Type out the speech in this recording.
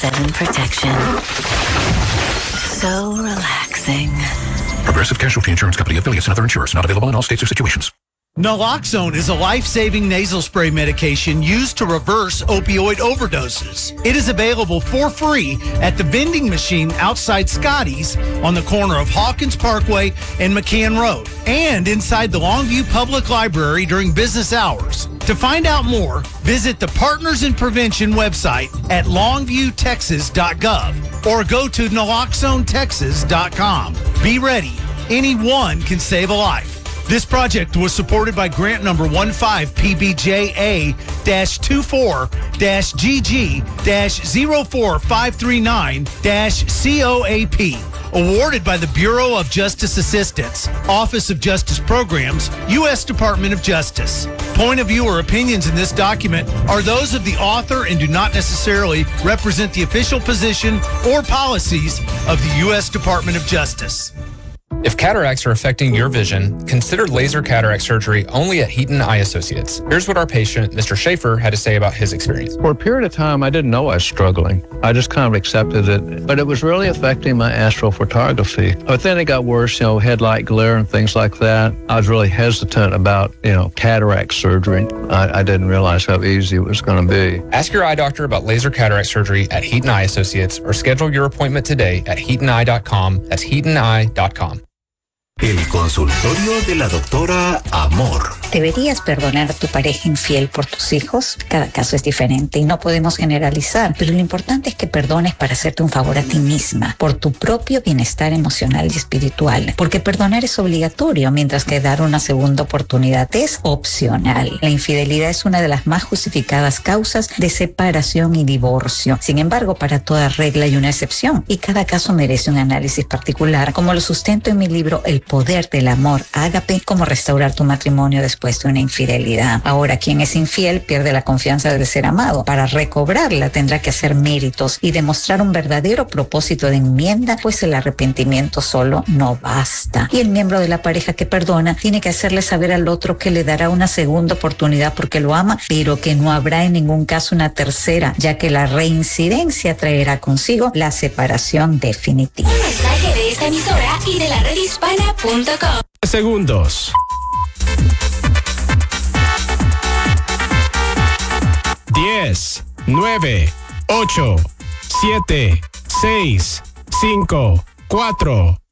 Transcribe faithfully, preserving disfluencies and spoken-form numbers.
seven protection. So relaxing. Progressive Casualty Insurance Company, affiliates, and other insurers. Not available in all states or situations. Naloxone is a life-saving nasal spray medication used to reverse opioid overdoses. It is available for free at the vending machine outside Scotty's on the corner of Hawkins Parkway and McCann Road, and inside the Longview Public Library during business hours. To find out more, visit the Partners in Prevention website at longview texas dot gov or go to naloxone texas dot com. Be ready. Anyone can save a life. This project was supported by grant number one five P B J A two four G G zero four five three nine C O A P. Awarded by the Bureau of Justice Assistance, Office of Justice Programs, U S Department of Justice. Point of view or opinions in this document are those of the author and do not necessarily represent the official position or policies of the U S Department of Justice. If cataracts are affecting your vision, consider laser cataract surgery only at Heaton Eye Associates. Here's what our patient, Mister Schaefer, had to say about his experience. For a period of time, I didn't know I was struggling. I just kind of accepted it, but it was really affecting my astrophotography. But then it got worse, you know, headlight glare and things like that. I was really hesitant about, you know, cataract surgery. I, I didn't realize how easy it was going to be. Ask your eye doctor about laser cataract surgery at Heaton Eye Associates or schedule your appointment today at heaton eye dot com. That's heaton eye dot com. El consultorio de la doctora Amor. ¿Deberías perdonar a tu pareja infiel por tus hijos? Cada caso es diferente y no podemos generalizar, pero lo importante es que perdones para hacerte un favor a ti misma, por tu propio bienestar emocional y espiritual, porque perdonar es obligatorio, mientras que dar una segunda oportunidad es opcional. La infidelidad es una de las más justificadas causas de separación y divorcio. Sin embargo, para toda regla hay una excepción y cada caso merece un análisis particular, como lo sustento en mi libro El poder del amor ágape, cómo restaurar tu matrimonio después de una infidelidad. Ahora, quien es infiel pierde la confianza de ser amado. Para recobrarla tendrá que hacer méritos y demostrar un verdadero propósito de enmienda, pues el arrepentimiento solo no basta. Y el miembro de la pareja que perdona tiene que hacerle saber al otro que le dará una segunda oportunidad porque lo ama, pero que no habrá en ningún caso una tercera, ya que la reincidencia traerá consigo la separación definitiva. Un mensaje de esta emisora y de la red hispana punto com. Segundos. Diez, nueve, ocho, siete, seis, cinco, cuatro,